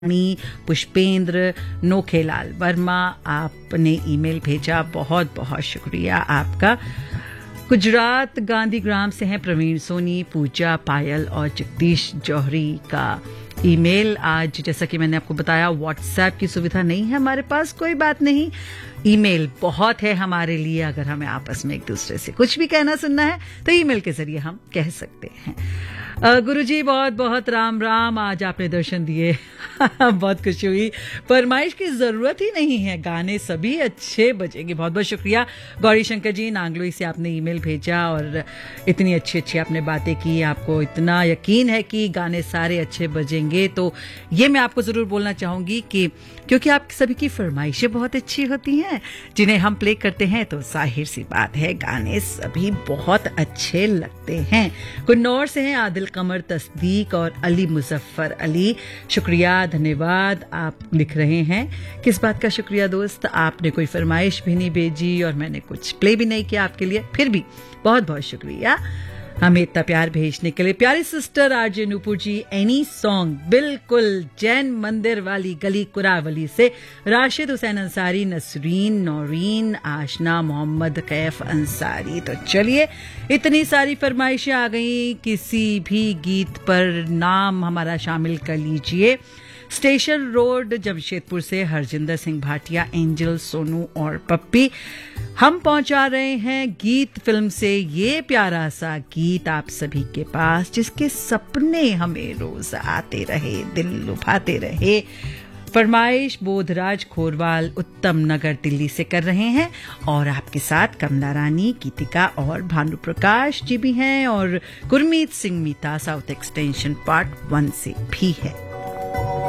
पुष्पेंद्र नोखेलाल वर्मा, आपने ईमेल भेजा, बहुत बहुत शुक्रिया आपका। गुजरात गांधीग्राम से हैं प्रवीण सोनी, पूजा पायल और जगदीश जौहरी का ईमेल। आज जैसा कि मैंने आपको बताया व्हाट्सएप की सुविधा नहीं है हमारे पास, कोई बात नहीं, ईमेल बहुत है हमारे लिए। अगर हमें आपस में एक दूसरे से कुछ भी कहना सुनना है तो ईमेल के जरिए हम कह सकते हैं। गुरुजी बहुत बहुत राम राम, आज आपने दर्शन दिए बहुत खुशी हुई। फरमाइश की जरूरत ही नहीं है, गाने सभी अच्छे बजेंगे। बहुत बहुत शुक्रिया गौरी शंकर जी, नांगलोई से आपने ईमेल भेजा और इतनी अच्छी अच्छी आपने बातें की। आपको इतना यकीन है कि गाने सारे अच्छे बजेंगे, तो ये मैं आपको जरूर बोलना चाहूंगी कि क्योंकि आप सभी की फरमाइशें बहुत अच्छी होती हैं जिन्हें हम प्ले करते हैं, तो जाहिर सी बात है गाने सभी बहुत अच्छे लगते हैं। कुन्नौर से हैं आदिल कमर, तस्दीक और अली मुजफ्फर अली, शुक्रिया धन्यवाद। आप लिख रहे हैं किस बात का शुक्रिया दोस्त, आपने कोई फरमाइश भी नहीं भेजी और मैंने कुछ प्ले भी नहीं किया आपके लिए, फिर भी बहुत बहुत शुक्रिया हमें इतना प्यार भेजने के लिए। प्यारी सिस्टर आरजे नूपुर जी, एनी सॉन्ग, बिल्कुल जैन मंदिर वाली गली कुरावली से राशिद हुसैन अंसारी, नसरीन, नौरीन, आशना, मोहम्मद कैफ अंसारी। तो चलिए, इतनी सारी फरमाइशें आ गई, किसी भी गीत पर नाम हमारा शामिल कर लीजिए। स्टेशन रोड जमशेदपुर से हरजिंदर सिंह भाटिया, एंजल, सोनू और पप्पी, हम पहुंचा रहे हैं गीत फिल्म से ये प्यारा सा गीत आप सभी के पास, जिसके सपने हमें रोज आते रहे, दिल लुभाते रहे। फरमाइश बोधराज खोरवाल, उत्तम नगर, दिल्ली से कर रहे हैं और आपके साथ कमला रानी, गीतिका और भानु प्रकाश जी भी हैं और गुरमीत सिंह मीता साउथ एक्सटेंशन पार्ट 1 से भी है।